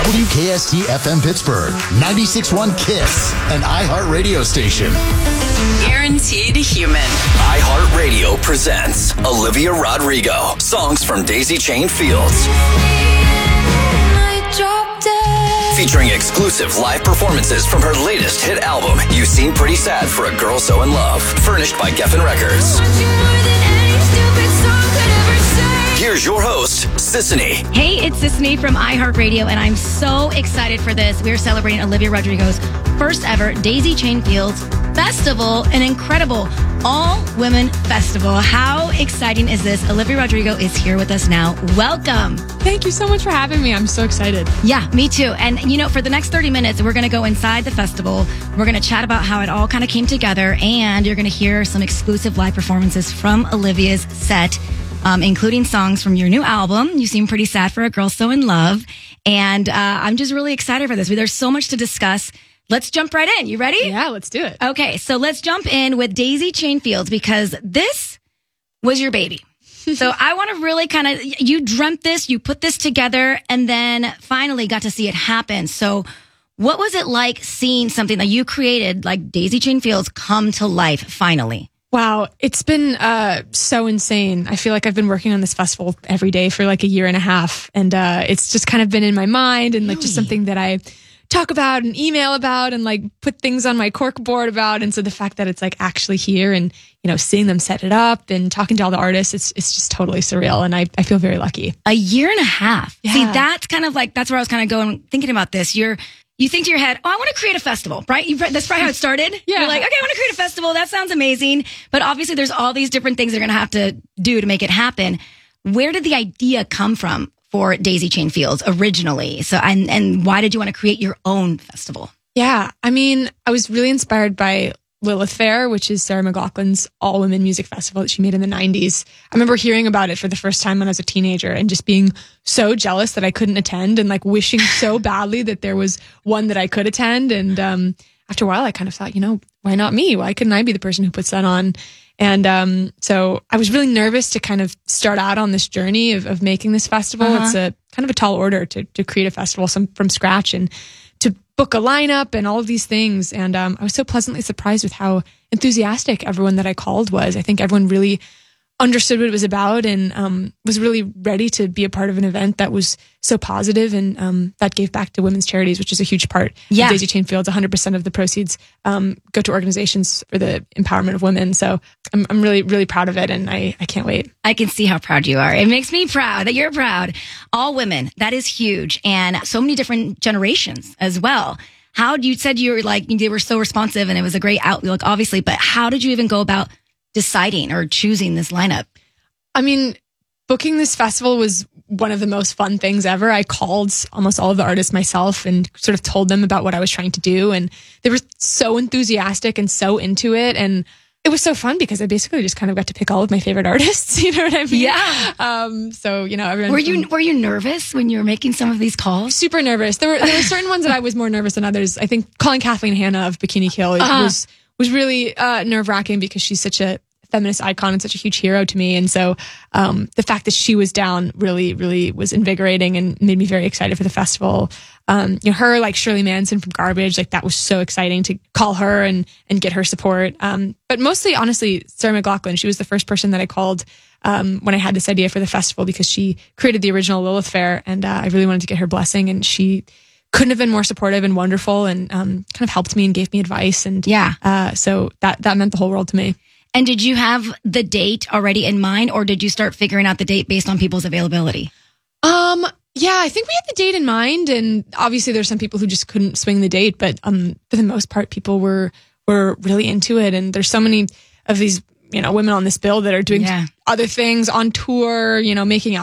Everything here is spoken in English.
WKST-FM Pittsburgh, 96.1 KISS, an iHeart radio station. Guaranteed human. iHeartRadio presents Olivia Rodrigo. Songs from Daisy Chain Fields. Featuring exclusive live performances from her latest hit album, You Seem Pretty Sad for a Girl So in Love. Furnished by Geffen Records. Here's your host, Sissany. Hey, it's Sissany from iHeartRadio, and I'm so excited for this. We're celebrating Olivia Rodrigo's first ever Daisy Chain Fields Festival, an incredible all-women festival. How exciting is this? Olivia Rodrigo is here with us now. Welcome. Thank you so much for having me. I'm so excited. Yeah, me too. And, for the next 30 minutes, we're going to go inside the festival. We're going to chat about how it all kind of came together, and you're going to hear some exclusive live performances from Olivia's set, including songs from your new album, You Seem Pretty Sad for a Girl So in Love. And I'm just really excited for this. There's so much to discuss. Let's jump right in. You ready? Yeah, let's do it. Okay, so let's jump in with Daisy Chain Fields because this was your baby. So I want to really you dreamt this, you put this together, and then finally got to see it happen. So what was it like seeing something that you created, like Daisy Chain Fields, come to life finally? Wow, it's been so insane. I feel like I've been working on this festival every day for like a year and a half, and it's just kind of been in my mind and like just something that I talk about and email about and like put things on my cork board about. And so the fact that it's like actually here and, seeing them set it up and talking to all the artists, it's just totally surreal. And I feel very lucky. A year and a half. Yeah. See, that's where I was kind of going, thinking about this. You think to your head, I want to create a festival, right? That's probably how it started. Yeah. You're like, okay, I want to create a festival. That sounds amazing. But obviously there's all these different things they're going to have to do to make it happen. Where did the idea come from for Daisy Chain Fields originally? So, and why did you want to create your own festival? Yeah. I mean, I was really inspired by Lilith Fair, which is Sarah McLachlan's all-women music festival that she made in the 90s. I remember hearing about it for the first time when I was a teenager and just being so jealous that I couldn't attend and like wishing so badly that there was one that I could attend. And after a while, I kind of thought, why not me? Why couldn't I be the person who puts that on? And so I was really nervous to kind of start out on this journey of making this festival. It's a kind of a tall order to create a festival from scratch and to book a lineup and all of these things. And I was so pleasantly surprised with how enthusiastic everyone that I called was. I think everyone really understood what it was about and was really ready to be a part of an event that was so positive and that gave back to women's charities, which is a huge part of Daisy Chain Fields. 100% of the proceeds go to organizations for the empowerment of women. So I'm really, really proud of it, and I can't wait. I can see how proud you are. It makes me proud that you're proud. All women, that is huge. And so many different generations as well. You said you were they were so responsive and it was a great outlook, obviously, but how did you even go about deciding or choosing this lineup? I mean, booking this festival was one of the most fun things ever. I called almost all of the artists myself and sort of told them about what I was trying to do. And they were so enthusiastic and so into it. And it was so fun because I basically just kind of got to pick all of my favorite artists. You know what I mean? Yeah. So, everyone. Were you nervous when you were making some of these calls? Super nervous. There were certain ones that I was more nervous than others. I think calling Kathleen Hanna of Bikini Kill was really nerve-wracking because she's such a feminist icon and such a huge hero to me. And so the fact that she was down really, really was invigorating and made me very excited for the festival. Her, like Shirley Manson from Garbage, like that was so exciting to call her and get her support. But mostly, honestly, Sarah McLachlan, she was the first person that I called when I had this idea for the festival because she created the original Lilith Fair, and I really wanted to get her blessing, and she couldn't have been more supportive and wonderful and kind of helped me and gave me advice. And so that meant the whole world to me. And did you have the date already in mind, or did you start figuring out the date based on people's availability? Yeah, I think we had the date in mind, and obviously there's some people who just couldn't swing the date, but for the most part, people were really into it. And there's so many of these, women on this bill that are doing other things on tour, making